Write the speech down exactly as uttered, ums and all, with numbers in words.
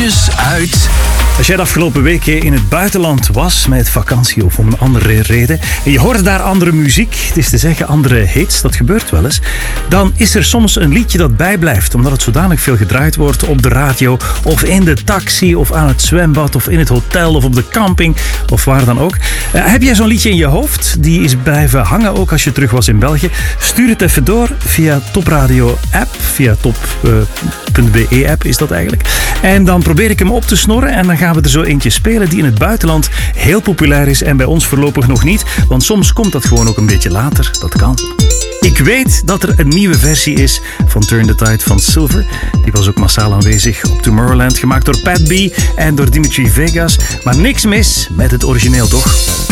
Liedjes uit. Als jij de afgelopen weken in het buitenland was met vakantie of om een andere reden en je hoorde daar andere muziek, het is te zeggen andere hits, dat gebeurt wel eens, dan is er soms een liedje dat bijblijft omdat het zodanig veel gedraaid wordt op de radio of in de taxi of aan het zwembad of in het hotel of op de camping of waar dan ook. Uh, heb jij zo'n liedje in je hoofd? Die is blijven hangen ook als je terug was in België? Stuur het even door via Topradio app, via top punt be app is dat eigenlijk. En dan probeer ik hem op te snorren en dan gaan we er zo eentje spelen die in het buitenland heel populair is en bij ons voorlopig nog niet. Want soms komt dat gewoon ook een beetje later. Dat kan. Ik weet dat er een nieuwe versie is van Turn the Tide van Silver. Die was ook massaal aanwezig op Tomorrowland, gemaakt door Pat B en door Dimitri Vegas. Maar niks mis met het origineel, toch?